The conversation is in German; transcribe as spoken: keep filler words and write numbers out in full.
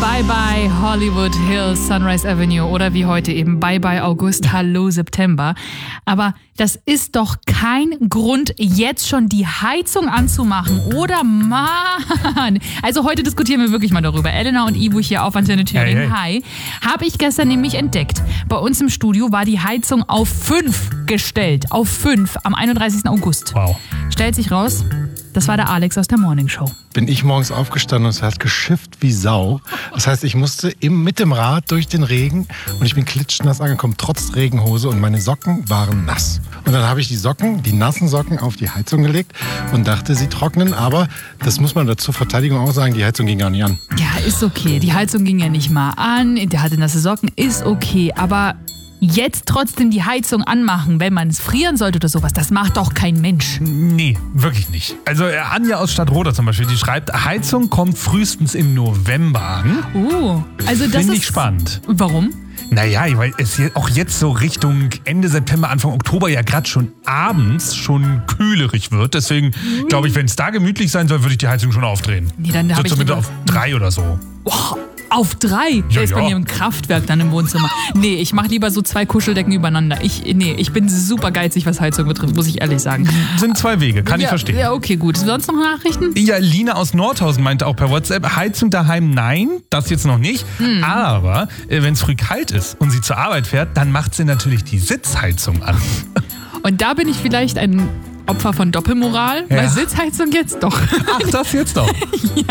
Bye bye Hollywood Hills, Sunrise Avenue oder wie heute eben Bye bye August, Hallo September. Aber das ist doch kein Grund, jetzt schon die Heizung anzumachen, oder Mann? Also heute diskutieren wir wirklich mal darüber. Elena und Ivo hier auf Antenne Thüringen. Hi. Hi. Habe ich gestern nämlich entdeckt. Bei uns im Studio war die Heizung auf fünf gestellt. Auf fünf am einunddreißigsten August. Wow. Stellt sich raus, das war der Alex aus der Morning Show. Bin ich morgens aufgestanden und es hat geschifft wie Sau. Das heißt, ich musste im, mit dem Rad durch den Regen und ich bin klitschnass angekommen, trotz Regenhose, und meine Socken waren nass. Und dann habe ich die Socken, die nassen Socken, auf die Heizung gelegt und dachte, sie trocknen. Aber das muss man zur Verteidigung auch sagen, die Heizung ging gar nicht an. Ja, ist okay. Die Heizung ging ja nicht mal an. Der hatte nasse Socken, ist okay. Aber jetzt trotzdem die Heizung anmachen, wenn man es frieren sollte oder sowas, das macht doch kein Mensch. Nee, wirklich nicht. Also äh, Anja aus Stadtroda zum Beispiel, die schreibt, Heizung kommt frühestens im November an. Oh, also das Finde ist... ich spannend. Warum? Naja, weil es hier auch jetzt so Richtung Ende September, Anfang Oktober ja gerade schon abends schon kühlerig wird. Deswegen glaube ich, wenn es da gemütlich sein soll, würde ich die Heizung schon aufdrehen. Nee, dann so habe ich zumindest lieber... auf drei oder so. Oh, auf drei? Der Ja, ist bei ja. mir im Kraftwerk dann im Wohnzimmer. Nee, ich mache lieber so zwei Kuscheldecken übereinander. Ich, nee, ich bin super geizig, was Heizung betrifft, muss ich ehrlich sagen. Sind zwei Wege, kann ja, ich verstehen. Ja, okay, gut. Sonst noch Nachrichten? Ja, Lina aus Nordhausen meinte auch per WhatsApp, Heizung daheim, nein, das jetzt noch nicht. Hm. Aber äh, wenn es früh kalt ist und sie zur Arbeit fährt, dann macht sie natürlich die Sitzheizung an. Und da bin ich vielleicht ein Opfer von Doppelmoral, Ja. bei Sitzheizung jetzt doch. Ach, das jetzt doch. Ja.